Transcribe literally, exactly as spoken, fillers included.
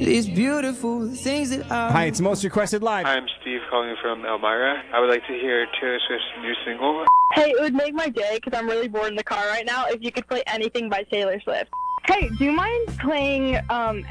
These beautiful things that are. Hi, it's Most Requested Live. I'm Steve calling from Elmira. I would like to hear Taylor Swift's new single. Hey, it would make my day because I'm really bored in the car right now if you could play anything by Taylor Swift. Hey, do you mind playing um,